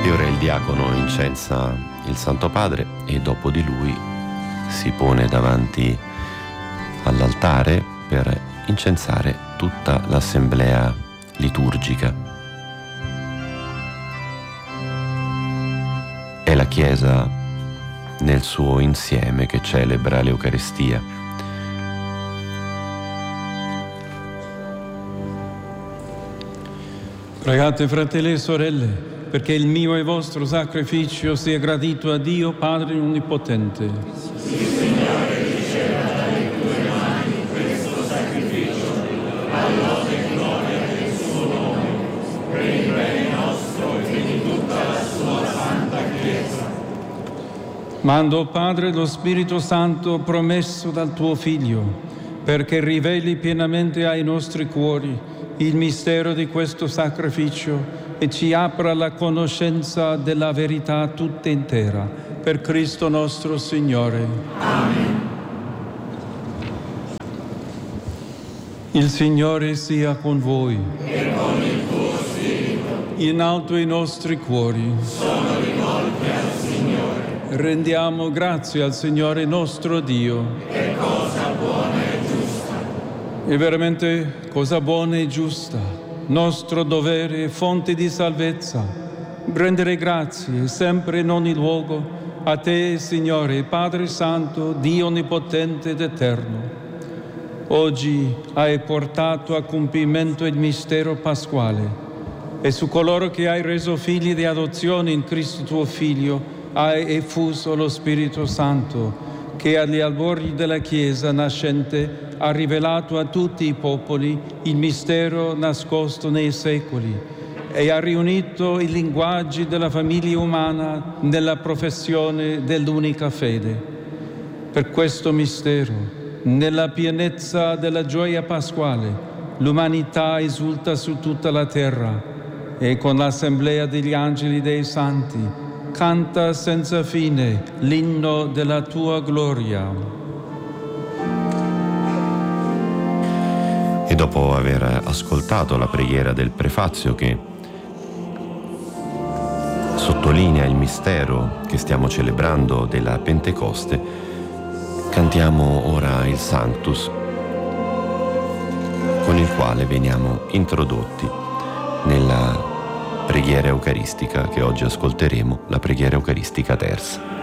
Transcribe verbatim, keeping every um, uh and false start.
E ora il diacono incensa il Santo Padre e dopo di lui si pone davanti all'altare per incensare tutta l'assemblea liturgica. È la Chiesa nel suo insieme che celebra l'Eucaristia. Pregate, fratelli e sorelle, perché il mio e vostro sacrificio sia gradito a Dio Padre Onnipotente. Sì, Signore, riceva dalle tue mani questo sacrificio, all'ode e gloria del suo nome, per il bene nostro e di tutta la sua santa Chiesa. Mando, Padre, lo Spirito Santo promesso dal tuo Figlio, perché riveli pienamente ai nostri cuori il mistero di questo sacrificio e ci apra la conoscenza della verità tutta intera. Per Cristo nostro Signore. Amen. Il Signore sia con voi. E con il tuo spirito. In alto i nostri cuori. Sono rivolti al Signore. Rendiamo grazie al Signore nostro Dio. È cosa buona e giusta. È veramente cosa buona e giusta, nostro dovere e fonte di salvezza, rendere grazie sempre in ogni luogo a te, Signore, Padre Santo, Dio Onnipotente ed Eterno. Oggi hai portato a compimento il mistero pasquale e su coloro che hai reso figli di adozione in Cristo tuo Figlio hai effuso lo Spirito Santo, che agli albori della Chiesa nascente ha rivelato a tutti i popoli il mistero nascosto nei secoli e ha riunito i linguaggi della famiglia umana nella professione dell'unica fede. Per questo mistero, nella pienezza della gioia pasquale, l'umanità esulta su tutta la terra e con l'assemblea degli angeli dei santi canta senza fine l'inno della tua gloria. E dopo aver ascoltato la preghiera del prefazio che sottolinea il mistero che stiamo celebrando della Pentecoste, cantiamo ora il Sanctus, con il quale veniamo introdotti nella preghiera eucaristica che oggi ascolteremo, la preghiera eucaristica terza.